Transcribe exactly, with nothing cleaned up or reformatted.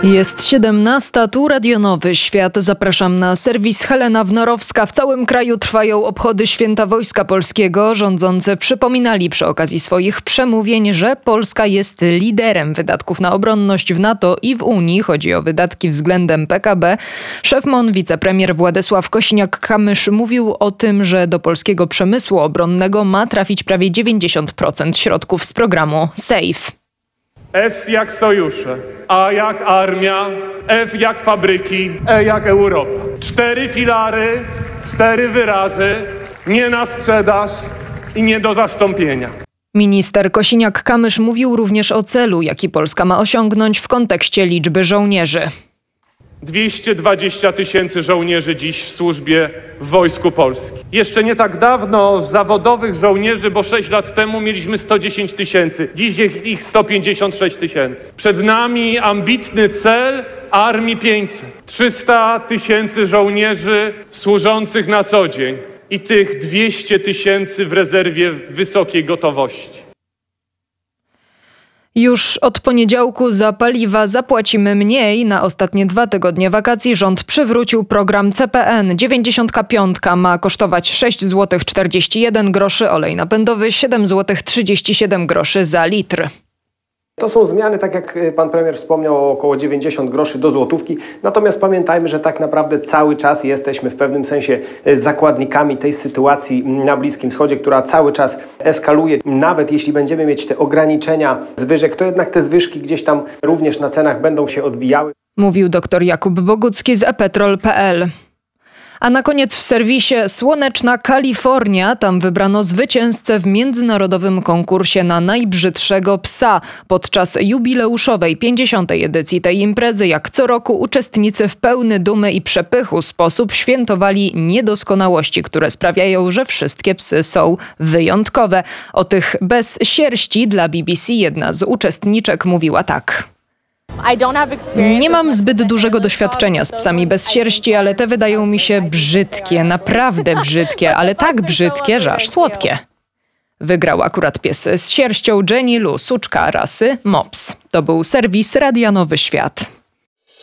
Jest siedemnasta, tu Radio Nowy Świat. Zapraszam na serwis Helena Wnorowska. W całym kraju trwają obchody Święta Wojska Polskiego. Rządzący przypominali przy okazji swoich przemówień, że Polska jest liderem wydatków na obronność w NATO i w Unii. Chodzi o wydatki względem P K B. Szef M O N, wicepremier Władysław Kosiniak-Kamysz mówił o tym, że do polskiego przemysłu obronnego ma trafić prawie dziewięćdziesiąt procent środków z programu SAFE. S jak sojusze, A jak armia, F jak fabryki, E jak Europa. Cztery filary, cztery wyrazy, nie na sprzedaż i nie do zastąpienia. Minister Kosiniak-Kamysz mówił również o celu, jaki Polska ma osiągnąć w kontekście liczby żołnierzy. dwieście dwadzieścia tysięcy żołnierzy dziś w służbie w Wojsku Polskim. Jeszcze nie tak dawno zawodowych żołnierzy, bo sześć lat temu mieliśmy sto dziesięć tysięcy. Dziś jest ich sto pięćdziesiąt sześć tysięcy. Przed nami ambitny cel Armii pięćset. trzysta tysięcy żołnierzy służących na co dzień i tych dwieście tysięcy w rezerwie wysokiej gotowości. Już od poniedziałku za paliwa zapłacimy mniej. Na ostatnie dwa tygodnie wakacji rząd przywrócił program C P N. dziewięćdziesiątka piątka ma kosztować sześć złotych czterdzieści jeden groszy, olej napędowy siedem złotych trzydzieści siedem groszy za litr. To są zmiany, tak jak pan premier wspomniał, o około dziewięćdziesiąt groszy do złotówki. Natomiast pamiętajmy, że tak naprawdę cały czas jesteśmy w pewnym sensie zakładnikami tej sytuacji na Bliskim Wschodzie, która cały czas eskaluje. Nawet jeśli będziemy mieć te ograniczenia zwyżek, to jednak te zwyżki gdzieś tam również na cenach będą się odbijały. Mówił dr Jakub Bogucki z e petrol kropka p l. A na koniec w serwisie słoneczna Kalifornia. Tam wybrano zwycięzcę w międzynarodowym konkursie na najbrzydszego psa. Podczas jubileuszowej pięćdziesiątej edycji tej imprezy, jak co roku, uczestnicy w pełny dumy i przepychu sposób świętowali niedoskonałości, które sprawiają, że wszystkie psy są wyjątkowe. O tych bez sierści dla B B C jedna z uczestniczek mówiła tak. Nie mam zbyt dużego doświadczenia z psami bez sierści, ale te wydają mi się brzydkie, naprawdę brzydkie, ale tak brzydkie, że aż słodkie. Wygrał akurat pies z sierścią Jenny Lu, suczka rasy Mops. To był serwis Radia Nowy Świat.